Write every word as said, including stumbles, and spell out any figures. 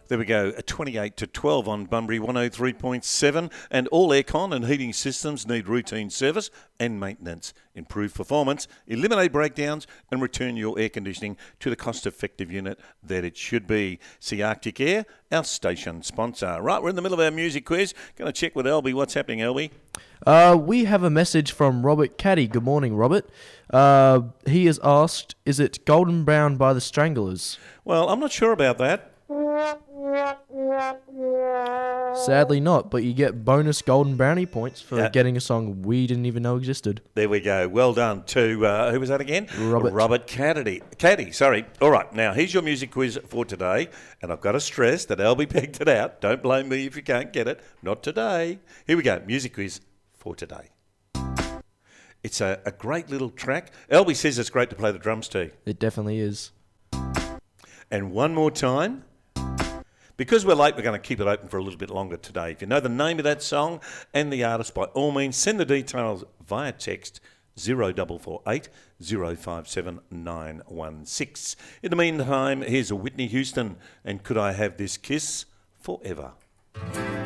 There we go, a twenty-eight to twelve on Bunbury one oh three point seven, and all aircon and heating systems need routine service and maintenance. Improve performance, eliminate breakdowns and return your air conditioning to the cost-effective unit that it should be. See Arctic Air, our station sponsor. Right, we're in the middle of our music quiz. Going to check with Elby. What's happening, Elby? Uh, we have a message from Robert Caddy. Good morning, Robert. Uh, he has asked, is it Golden Brown by the Stranglers? Well, I'm not sure about that. Sadly not, but you get bonus golden brownie points for Yeah. getting a song we didn't even know existed. There we go. Well done to, uh, who was that again? Robert. Robert Caddy. Caddy, sorry. All right, now here's your music quiz for today. And I've got to stress that Albie pegged it out. Don't blame me if you can't get it. Not today. Here we go. Music quiz for today. It's a, a great little track. Albie says it's great to play the drums too. It definitely is. And one more time. Because we're late, we're going to keep it open for a little bit longer today. If you know the name of that song and the artist, by all means, send the details via text zero four four eight, zero five seven nine one six. In the meantime, here's a Whitney Houston and Could I Have This Kiss Forever?